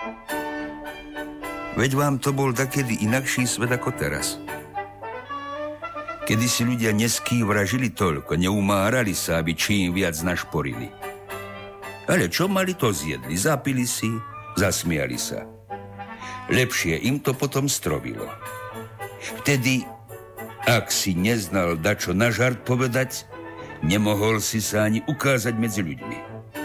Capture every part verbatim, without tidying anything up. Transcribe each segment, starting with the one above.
Veď vám to bol takedy inakší svet ako teraz. Kedy si ľudia neskývra žili toľko, neumárali sa, aby čím viac našporili. Ale čo mali, to zjedli, zapili si, zasmiali sa. Lepšie im to potom strovilo. Vtedy, ak si neznal dačo na žart povedať, nemohol si sa ani ukázať medzi ľuďmi.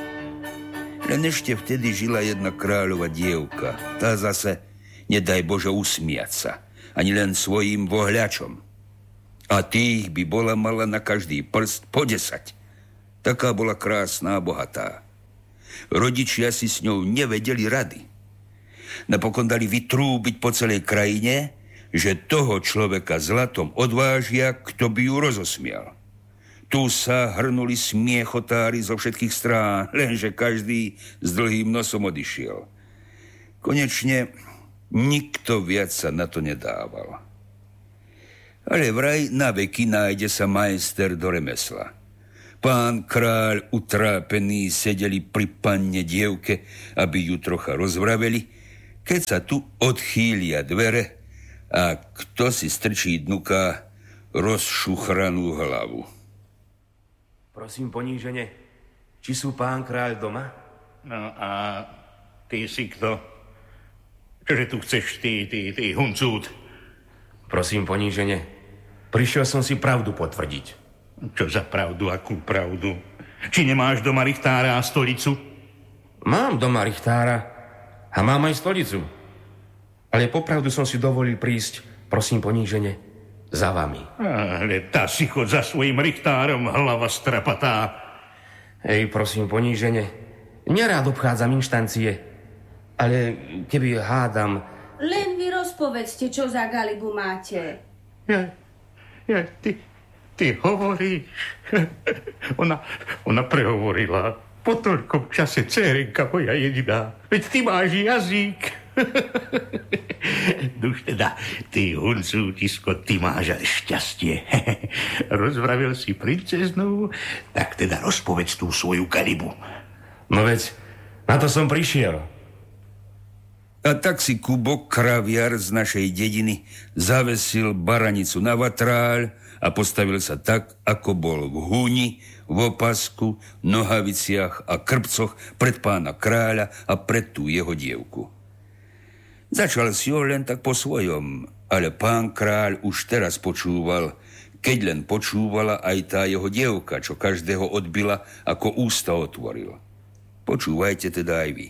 Len ešte vtedy žila jedna kráľova dievka, tá zase nedaj Bože usmiať sa, ani len svojím vohľačom. A tých by bola mala na každý prst po desať. Taká bola krásna a bohatá. Rodičia si s ňou nevedeli rady. Napokon dali vytrúbiť po celej krajine, že toho človeka zlatom odvážia, kto by ju rozosmial. Tu sa hrnuli smiechotári zo všetkých strán, lenže každý s dlhým nosom odišiel. Konečne nikto viac sa na to nedával. Ale vraj na veky nájde sa majster do remesla. Pán kráľ utrápený sedeli pri panne dievke, aby ju trocha rozvraveli, keď sa tu odchýlia dvere a kto si strčí dnuka rozšuchranú hlavu. Prosím ponížene, či sú pán kráľ doma? No a ty si kto? Čože tu chceš, ty, ty, ty huncút? Prosím ponížene, prišiel som si pravdu potvrdiť. Čo za pravdu, akú pravdu? Či nemáš doma richtára a stolicu? Mám doma richtára a mám aj stolicu. Ale popravdu som si dovolil prísť, prosím ponížene, za vami. Ale tá si chod za svojim richtárom, hlava strapatá. Hej, prosím ponížene, nerád obchádzam inštancie, ale keby hádam... Len vy rozpovedzte, čo za galibu máte. Ja, ja, ty, ty hovoríš. Ona, ona prehovorila. Po toľkom čase, dcérenka moja jediná. Veď ty máš jazyk. Duž teda, ty huncútisko, ty máš ale šťastie. Rozvravil si princeznu, tak teda rozpovedz tú svoju galibu. No veď, na to som prišiel. A tak si Kubo, kraviar z našej dediny, zavesil baranicu na vatráľ a postavil sa tak, ako bol v húni, v opasku, nohaviciach a krpcoch pred pána kráľa a pred tú jeho dievku. Začal si ho len tak po svojom, ale pán kráľ už teraz počúval, keď len počúvala aj tá jeho dievka, čo každého odbila, ako ústa otvoril. Počúvajte teda aj vy.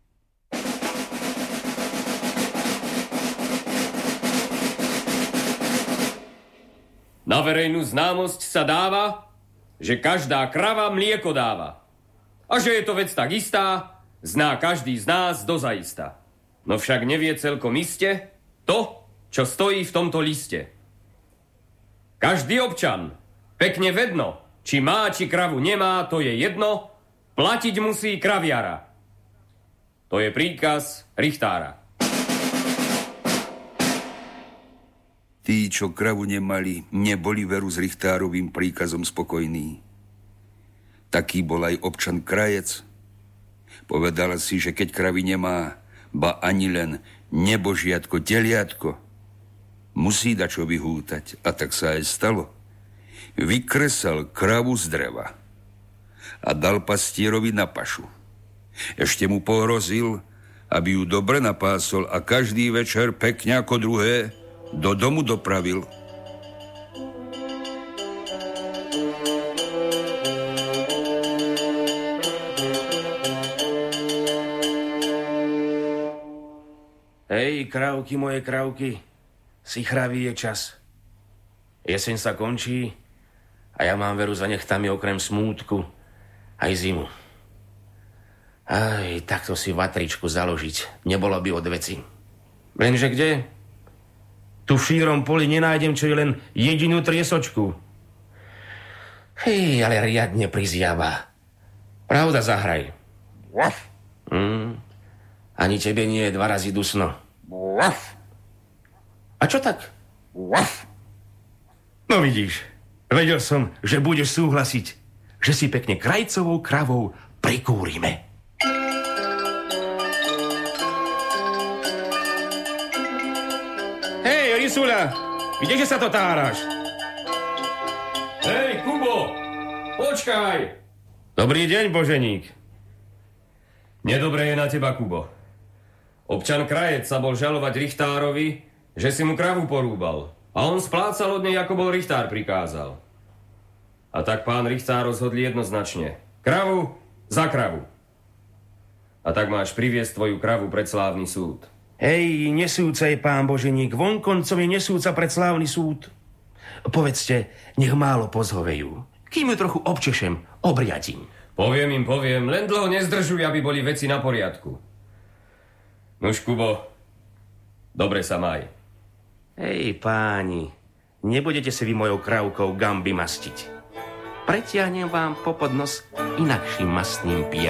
Na verejnú známosť sa dáva, že každá krava mlieko dáva. A že je to vec tak istá, zná každý z nás dozaista. No však nevie celkom iste to, čo stojí v tomto liste. Každý občan, pekne vedno, či má, či kravu nemá, to je jedno, platiť musí kraviara. To je príkaz richtára. Tí, čo kravu nemali, neboli veru s richtárovým príkazom spokojní. Taký bol aj občan Krajec. Povedal si, že keď kravy nemá, ba ani len nebožiatko, teliatko, musí dačo vyhútať. A tak sa aj stalo. Vykresal kravu z dreva a dal pastierovi na pašu. Ešte mu pohrozil, aby ju dobre napásol a každý večer pekne ako druhé do domu dopravil. Hej, krávky, moje krávky, si chravý je čas. Jeseň sa končí a ja mám veru za nechtami okrem smútku aj zimu. Aj, takto si vatričku založiť nebolo by od veci. Lenže kde? Tu v šírom poli nenájdem, čo je len jedinú triesočku. Hej, ale riadne prizjava. Pravda, zahraj. Mm, ani tebe nie je dva razy dusno. A čo tak? No vidíš, vedel som, že budeš súhlasiť, že si pekne krajcovou kravou prikúrime. Misula, kdeže sa to táraš? Hej, Kubo, počkaj! Dobrý deň, Boženík. Nedobre je na teba, Kubo. Občan Krajec sa bol žalovať Richtárovi, že si mu kravu porúbal. A on splácal od nej, ako bol Richtár prikázal. A tak pán Richtár rozhodli jednoznačne. Kravu za kravu. A tak máš priviesť tvoju kravu pred slávny súd. Hej, nesúca je pán Boženík, vonkoncom je nesúca pred slávny súd. Povedzte, nech málo pozhovejú. Kým ju trochu občešem, obriadím. Poviem im, poviem, len dlho nezdržuj, aby boli veci na poriadku. Nuž, Kubo, dobre sa maj. Hej, páni, nebudete si vy mojou kravkou gamby mastiť. Pretiahnem vám popod nos inakším mastným piahom.